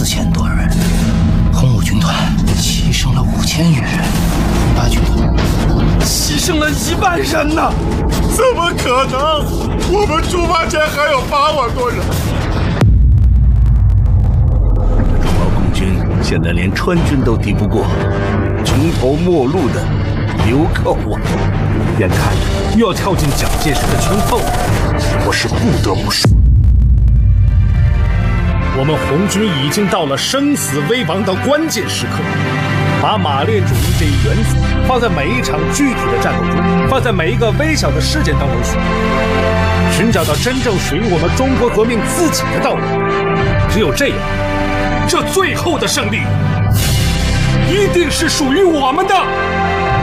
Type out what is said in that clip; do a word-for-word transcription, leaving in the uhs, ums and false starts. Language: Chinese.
千多人，红五军团牺牲了五千余人，红八军团牺牲了一万人呢！ 怎么可能？我们出发前还有八万多人。 中毛共军现在连川军都敌不过，穷途末路的留靠我， 眼看着又要跳进蒋介石的圈套，我是不得不说。 我们红军已经到了生死危亡的关键时刻，把马列主义这一原则放在每一场具体的战斗中，放在每一个微小的事件当中去，寻找到真正属于我们中国革命自己的道路。只有这样，这最后的胜利一定是属于我们的。